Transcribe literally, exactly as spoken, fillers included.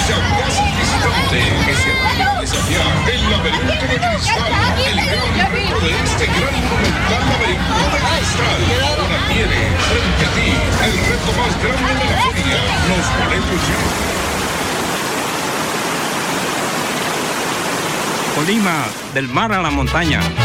sean más el visitante que se atreve a desafiar el laberinto de cristal, el gran reto de este gran monumental laberinto de cristal. Ahora tiene frente a ti el reto más grande de la feria, los boletos ya. Colima, del mar a la montaña.